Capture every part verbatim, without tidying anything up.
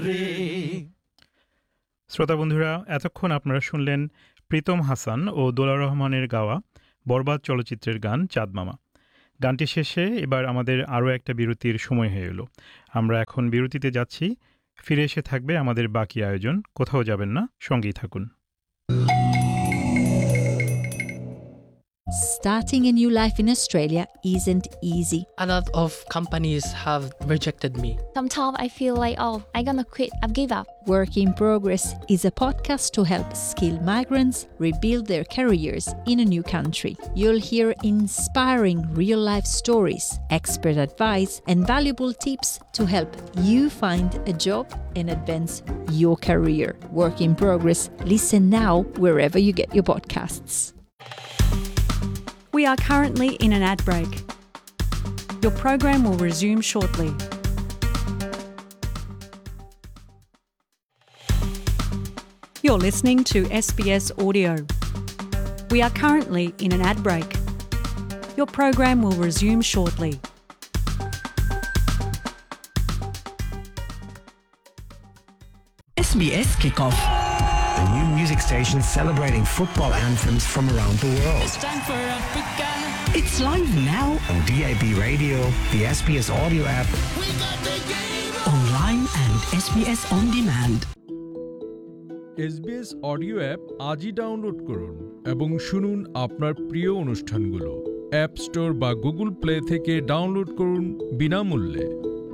শ্রোতা বন্ধুরা, এতক্ষণ আপনারা শুনলেন প্রীতম হাসান ও দোলা রহমানের গাওয়া বরবাদ চলচ্চিত্রের গান চাঁদমামা। গানটি শেষে এবার আমাদের আরও একটা বিরতির সময় হয়ে এলো। আমরা এখন বিরতিতে যাচ্ছি। ফিরে এসে থাকবে আমাদের বাকি আয়োজন। কোথাও যাবেন না, সঙ্গেই থাকুন। Starting a new life in Australia isn't easy. A lot of companies have rejected me. Sometimes I feel like, oh, I'm gonna quit, I've give up. Work in Progress is a podcast to help skilled migrants rebuild their careers in a new country. You'll hear inspiring real-life stories, expert advice, and valuable tips to help you find a job and advance your career. Work in Progress. Listen now wherever you get your podcasts. We are currently in an ad break. Your program will resume shortly. You're listening to S B S Audio. We are currently in an ad break. Your program will resume shortly. S B S Kickoff, the new music station celebrating football anthems from around the world. It's time for Africa. It's live now on D A B Radio, the S B S Audio app, We got the game. online and S B S On Demand. SBS audio app আজই download করুন এবং শুনুন আপনার প্রিয় অনুষ্ঠানগুলো। App store বা Google play থেকে download করুন বিনামূল্যে।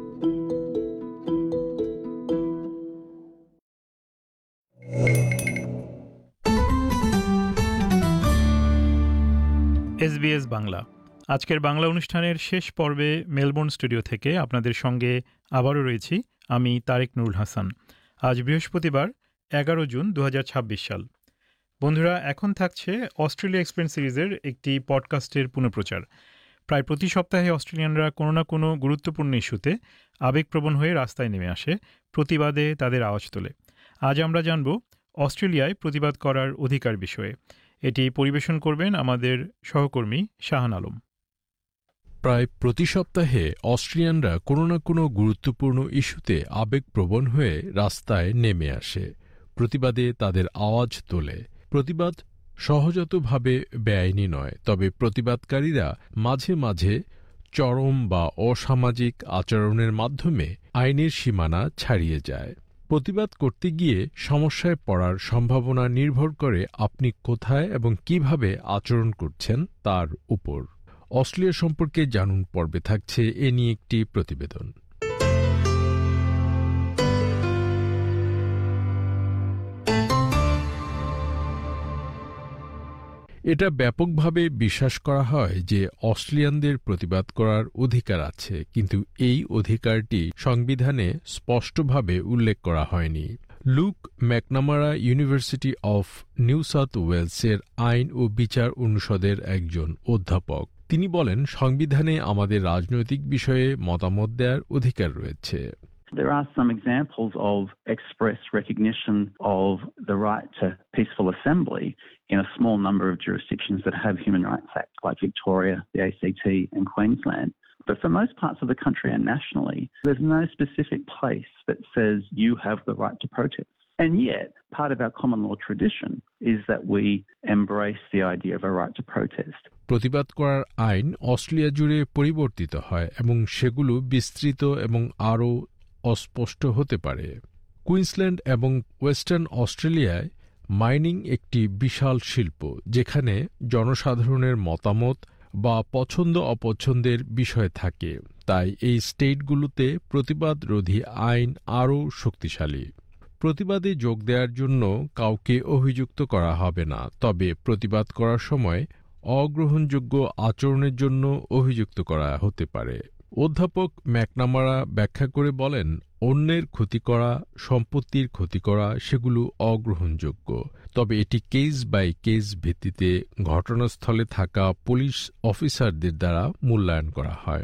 এসবিএস বাংলা আজকের বাংলা অনুষ্ঠানের শেষ পর্বে মেলবোর্ন স্টুডিও থেকে আপনাদের সঙ্গে আবারও রয়েছি আমি তারেক নুরুল হাসান। আজ বৃহস্পতিবার এগারো জুন দু হাজার ছাব্বিশ সাল। বন্ধুরা, এখন থাকছে অস্ট্রেলিয়া এক্সপ্লেইনড সিরিজের একটি পডকাস্টের পুনঃপ্রচার। প্রায় প্রতি সপ্তাহে অস্ট্রেলিয়ানরা কোনো না কোনো গুরুত্বপূর্ণ ইস্যুতে আবেগপ্রবণ হয়ে রাস্তায় নেমে আসে, প্রতিবাদে তাদের আওয়াজ তোলে। আজ আমরা জানব অস্ট্রেলিয়ায় প্রতিবাদ করার অধিকার বিষয়ে। এটি পরিবেশন করবেন আমাদের সহকর্মী শাহান আলম। প্রায় প্রতি সপ্তাহে অস্ট্রিয়ানরা কোনো না কোনো গুরুত্বপূর্ণ ইস্যুতে আবেগপ্রবণ হয়ে রাস্তায় নেমে আসে, প্রতিবাদে তাদের আওয়াজ তোলে। প্রতিবাদ সহজাতভাবে বেআইনি নয়, তবে প্রতিবাদকারীরা মাঝে মাঝে চরম বা অসামাজিক আচরণের মাধ্যমে আইনের সীমানা ছাড়িয়ে যায়। প্রতিবাদ করতে গিয়ে সমস্যায় পড়ার সম্ভাবনা নির্ভর করে আপনি কোথায় এবং কিভাবে আচরণ করছেন তার উপর। অস্ট্রেলিয়া সম্পর্কে জানুন পর্বে থাকছে এ নিয়ে একটি প্রতিবেদন। এটা ব্যাপকভাবে বিশ্বাস করা হয় যে অস্ট্রেলিয়ানদের প্রতিবাদ করার অধিকার আছে, কিন্তু এই অধিকারটি সংবিধানে স্পষ্টভাবে উল্লেখ করা হয়নি। Look McNamara university of new south ওয়েলসের আইন ও বিচার অনুষদের একজন অধ্যাপক। তিনি বলেন, সংবিধানে আমাদের রাজনৈতিক বিষয়ে মতামত দেওয়ার অধিকার রয়েছে। There are some examples of express recognition of the right to peaceful assembly in a small number of jurisdictions that have human rights acts, like Victoria, the A C T and Queensland. But for most parts of the country and nationally, there's no specific place that says you have the right to protest. And yet, part of our common law tradition is that we embrace the idea of a right to protest. প্রতিবাদ করার আইন Australia জুড়ে পরিবর্তিত হয় এবং সেগুলো বিস্তৃত এবং আরও অস্পষ্ট হতে পারে। কুইন্সল্যান্ড এবং ওয়েস্টার্ন অস্ট্রেলিয়ায় মাইনিং একটি বিশাল শিল্প, যেখানে জনসাধারণের মতামত বা পছন্দ অপছন্দের বিষয় থাকে। তাই এই স্টেটগুলোতে প্রতিবাদ রোধী আইন আরও শক্তিশালী। প্রতিবাদে যোগ দেওয়ার জন্য কাউকে অভিযুক্ত করা হবে না, তবে প্রতিবাদ করার সময় অগ্রহণযোগ্য আচরণের জন্য অভিযুক্ত করা হতে পারে। অধ্যাপক ম্যাকনামারা ব্যাখ্যা করে বলেন, অন্যের ক্ষতি করা, সম্পত্তির ক্ষতি করা, সেগুলো অগ্রহণযোগ্য, তবে এটি কেস বাই কেস ভিত্তিতে ঘটনাস্থলে থাকা পুলিশ অফিসারদের দ্বারা মূল্যায়ন করা হয়।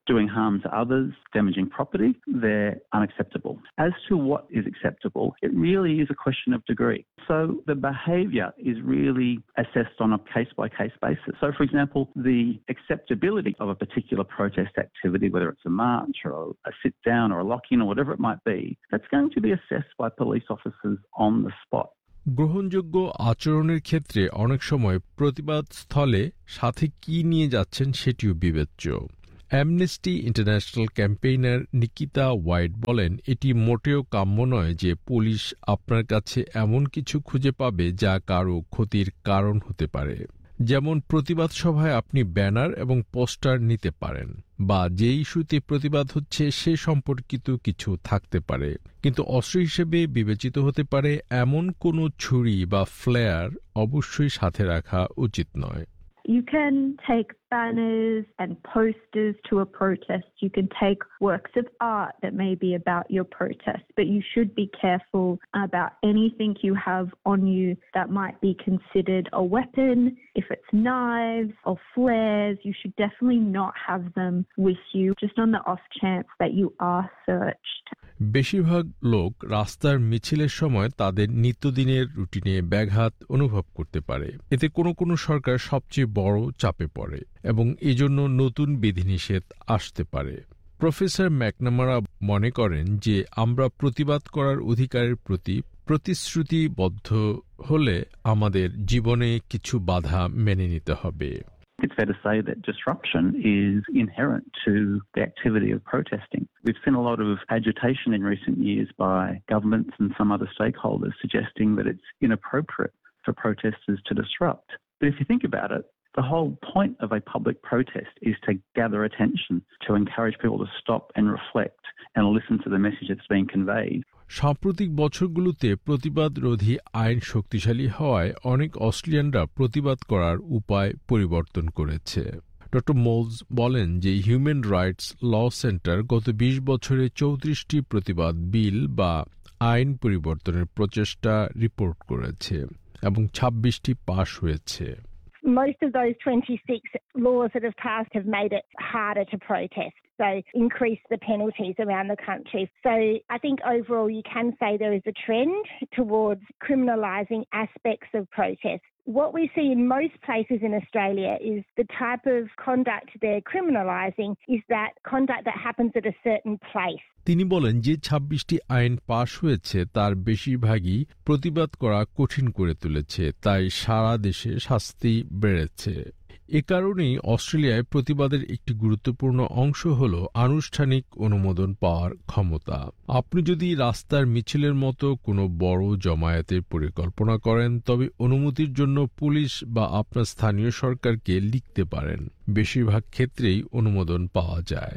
doing harm to others, damaging property, they're unacceptable. As to what is acceptable, it really is a question of degree. So the behaviour is really assessed on a case-by-case basis. So, for example, the acceptability of a particular protest activity, whether it's a march or a sit-down or a lock-in or whatever it might be, that's going to be assessed by police officers on the spot. গ্রহণযোগ্য আচরণের ক্ষেত্রে অনেক সময় প্রতিবাদ স্থলে সাথে কি নিয়ে যাচ্ছেন সেটিও বিবেচ্য। Amnesty international campaigner Nikita white বলেন, এটি মোটেও কাম্য নয় যে পুলিশ আপনার কাছে এমন কিছু খুঁজে পাবে যা কারো ক্ষতির কারণ হতে পারে। যেমন প্রতিবাদ সভায় আপনি ব্যানার এবং পোস্টার নিতে পারেন, বা যে ইস্যুতে প্রতিবাদ হচ্ছে সে সম্পর্কিত কিছু থাকতে পারে, কিন্তু অস্ত্র হিসেবে বিবেচিত হতে পারে এমন কোনো ছুরি বা ফ্লেয়ার অবশ্যই সাথে রাখা উচিত নয়। You can take banners and posters to a protest. You can take works of art that may be about your protest, but you should be careful about anything you have on you that might be considered a weapon. If it's knives or flares, you should definitely not have them with you, just on the off chance that you are searched. বেশিরভাগ লোক রাস্তার মিছিলের সময় তাদের নিত্যদিনের রুটিনে ব্যাঘাত অনুভব করতে পারে। এতে কোনো কোনো সরকার সবচেয়ে বড় চাপে পড়ে এবং এজন্য নতুন বিধিনিষেধ আসতে পারে। প্রফেসর ম্যাকনামারা মনে করেন যে আমরা প্রতিবাদ করার অধিকারের প্রতি প্রতিশ্রুতিবদ্ধ হলে আমাদের জীবনে কিছু বাধা মেনে নিতে হবে। It's fair to say that disruption is inherent to the activity of protesting. We've seen a lot of agitation in recent years by governments and some other stakeholders suggesting that it's inappropriate for protesters to disrupt. But if you think about it, the whole point of a public protest is to gather attention, to encourage people to stop and reflect and listen to the message that's being conveyed. সাম্প্রতিক বছরগুলোতে প্রতিবাদরোধী আইন শক্তিশালী হওয়ায় অনেক অস্ট্রেলিয়ানরা প্রতিবাদ করার উপায় পরিবর্তন করেছে। ডক্টর মোলস বলেন যে হিউম্যান রাইটস ল সেন্টার গত বিশ বছরে চৌত্রিশটি প্রতিবাদ বিল বা আইন পরিবর্তনের প্রচেষ্টা রিপোর্ট করেছে এবং ছাব্বিশটি পাশ হয়েছে। Most of those twenty-six laws that have passed have made it harder to protest, so increased the penalties around the country. So I think overall you can say there is a trend towards criminalising aspects of protest. What we see in most places in Australia is the type of conduct they're criminalising is that conduct that happens at a certain place. তিনি বলেন যে ছাব্বিশটি আইন পাশ হয়েছে তার বেশিরভাগই প্রতিবাদ করা কঠিন করে তুলেছে, তাই সারা দেশে শাস্তি বেড়েছে। এ কারণেই অস্ট্রেলিয়ায় প্রতিবাদের একটি গুরুত্বপূর্ণ অংশ হল আনুষ্ঠানিক অনুমোদন পাওয়ার ক্ষমতা। আপনি যদি রাস্তার মিছিলের মতো কোনো বড় জমায়েতের পরিকল্পনা করেন তবে অনুমতির জন্য পুলিশ বা আপনার স্থানীয় সরকারকে লিখতে পারেন। বেশিরভাগ ক্ষেত্রেই অনুমোদন পাওয়া যায়।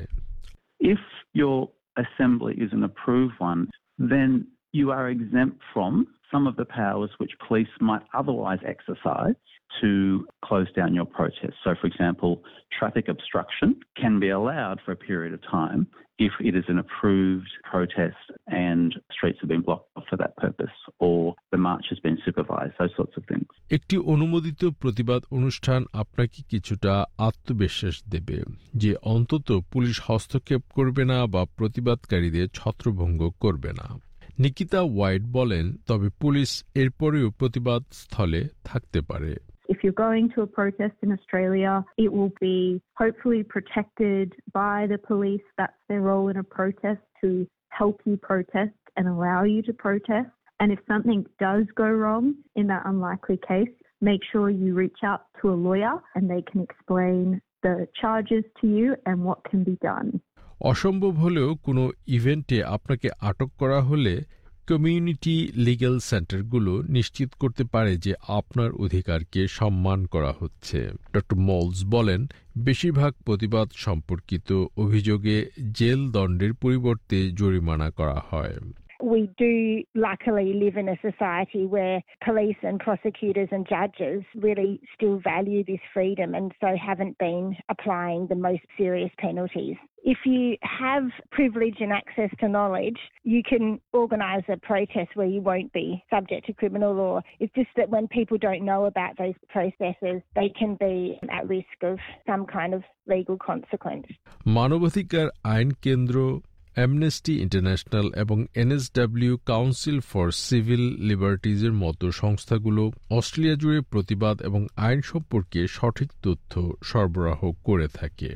If your assembly is an approved one, then you are exempt from some of the powers which police might otherwise exercise to close down your protest. So, for example, traffic obstruction can be allowed for a period of time if it is an approved protest and streets have been blocked off for that purpose, or the march has been supervised, those sorts of things. একটি অনুমোদিত প্রতিবাদ অনুষ্ঠান আপনাকে কিছুটা আত্মবিশ্বাস দেবে যে অন্তত পুলিশ হস্তক্ষেপ করবে না বা প্রতিবাদকারীদের ছত্রভঙ্গ করবে না। নিকিতা হোয়াইট বলেন, তবে পুলিশ এরপরেও প্রতিবাদ স্থলে থাকতে পারে। If you're going to a protest in Australia, it will be hopefully protected by the police. That's their role in a protest, to help you protest and allow you to protest. And if something does go wrong in that unlikely case, make sure you reach out to a lawyer and they can explain the charges to you and what can be done. অসম্ভব হলেও কোনো ইভেন্টে আপনাকে আটক করা হলে community legal সেন্টারগুলো নিশ্চিত করতে পারে যে আপনার অধিকারকে সম্মান করা হচ্ছে। ডক্টর মোলস বলেন, বেশিরভাগ প্রতিবাদ সম্পর্কিত অভিযোগে জেল দণ্ডের পরিবর্তে জরিমানা করা হয়। We do luckily live in a society where police and prosecutors and judges really still value this freedom and so haven't been applying the most serious penalties. if you have privilege and access to knowledge, you can organise a protest where you won't be subject to criminal law. It's just that when people don't know about those processes, they can be at risk of some kind of legal consequence. মানবাধিকার আইন কেন্দ্র, amnesty international এবং NSW council for civil লিবার্টিজের মতো সংস্থাগুলো Australia জুড়ে প্রতিবাদ এবং আইন সম্পর্কে সঠিক তথ্য সরবরাহ করে থাকে।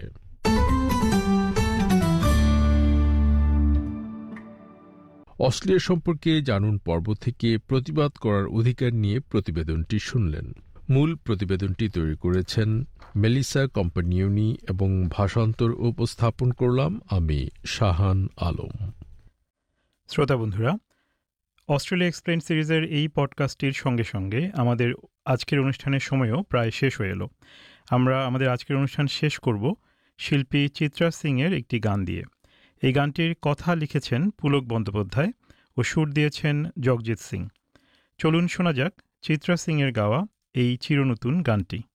অস্ট্রেলিয়া সম্পর্কে জানুন পর্ব থেকে প্রতিবাদ করার অধিকার নিয়ে প্রতিবেদনটি শুনলেন। মূল প্রতিবেদনটি তৈরি করেছেন মেলিসা কম্পানিয়নি এবং ভাষান্তর উপস্থাপন করলাম আমি শাহান আলম। শ্রোতা বন্ধুরা, অস্ট্রেলিয়া এক্সপ্লেইন সিরিজের এই পডকাস্টটির সঙ্গে সঙ্গে আমাদের আজকের অনুষ্ঠানের সময়ও প্রায় শেষ হয়ে এলো। আমরা আমাদের আজকের অনুষ্ঠান শেষ করব শিল্পী চিত্রা সিংয়ের একটি গান দিয়ে। এই গানটির কথা লিখেছেন পুলক বন্দ্যোপাধ্যায় ও সুর দিয়েছেন জগজিৎ সিং। চলুন শোনা যাক চিত্রা সিংয়ের গাওয়া এই চিরনতুন গানটি।